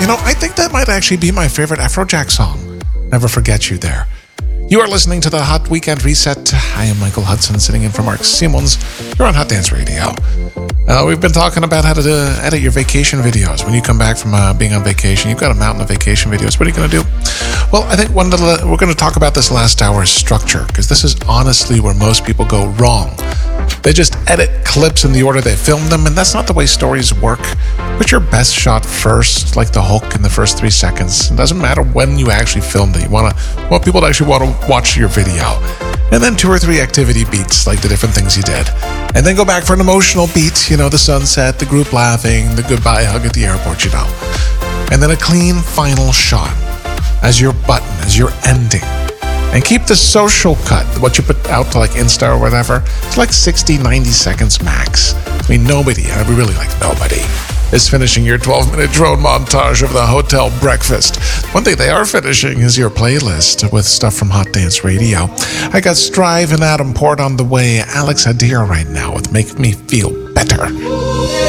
I think that might actually be my favorite Afrojack song. Never Forget You there. You are listening to the Hot Weekend Reset. I am Michael Hudson, sitting in for Mark Simmons. You're on Hot Dance Radio. We've been talking about how to edit your vacation videos. When you come back from being on vacation, you've got a mountain of vacation videos. What are you going to do? Well, I think we're going to talk about this last hour's structure, because this is honestly where most people go wrong. They just edit clips in the order they filmed them, and that's not the way stories work. Put your best shot first, like the hook in the first 3 seconds. It doesn't matter when you actually filmed it. You want people to actually want to watch your video. And then 2 or 3 activity beats, like the different things you did. And then go back for an emotional beat, the sunset, the group laughing, the goodbye hug at the airport, And then a clean final shot as your button, as your ending. And keep the social cut, what you put out to like Insta or whatever, it's like 60, 90 seconds max. Nobody is finishing your 12-minute drone montage of the hotel breakfast. One thing they are finishing is your playlist with stuff from Hot Dance Radio. I got Strive and Adam Port on the way. Alex Adair right now with Make Me Feel Better.